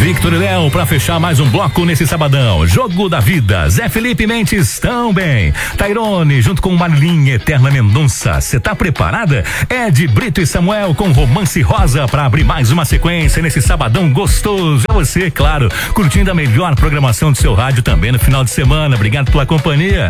Victor e Léo pra fechar mais um bloco nesse sabadão. Jogo da vida. Zé Felipe Mendes tão bem. Tairone junto com Marilyn Eterna Mendonça. Você tá preparada? Ed Brito e Samuel com Romance Rosa pra abrir mais uma sequência nesse sabadão gostoso. É você, claro, curtindo a melhor programação do seu rádio também no final de semana. Obrigado pela companhia.